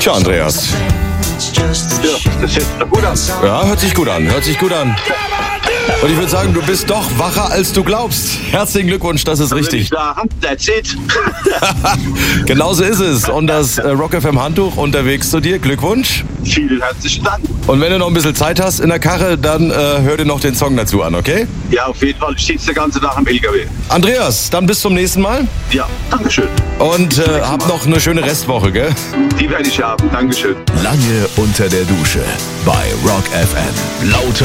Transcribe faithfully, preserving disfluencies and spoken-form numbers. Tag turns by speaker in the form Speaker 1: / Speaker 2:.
Speaker 1: Tja, Andreas.
Speaker 2: Ja, das hört sich doch gut an.
Speaker 1: Ja, hört sich gut an, hört sich gut an. Und ich würde sagen, du bist doch wacher, als du glaubst. Herzlichen Glückwunsch, das ist richtig.
Speaker 2: That's it.
Speaker 1: Genauso ist es. Und das äh, Rock F M Handtuch unterwegs zu dir. Glückwunsch.
Speaker 2: Vielen herzlichen Dank.
Speaker 1: Und wenn du noch ein bisschen Zeit hast in der Karre, dann äh, hör dir noch den Song dazu an, okay?
Speaker 2: Ja, auf jeden Fall. Ich sitze den ganzen Tag am L K W.
Speaker 1: Andreas, dann bis zum nächsten Mal.
Speaker 2: Ja, Dankeschön.
Speaker 1: Und äh, hab noch eine schöne Restwoche, gell?
Speaker 2: Die werde ich haben. Dankeschön.
Speaker 3: Lange unter der Dusche bei Rock F M. Lauter